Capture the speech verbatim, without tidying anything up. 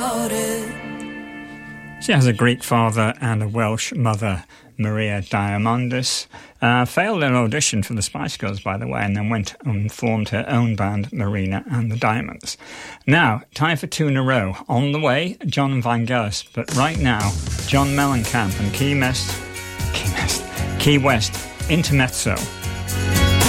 She has a Greek father and a Welsh mother, Maria Diamandis. Uh, failed an audition for the Spice Girls, by the way, and then went and formed her own band, Marina and the Diamonds. Now, time for two in a row. On the way, John and Vangelis. But right now, John Mellencamp and Key West, Key West, Key West, Intermezzo.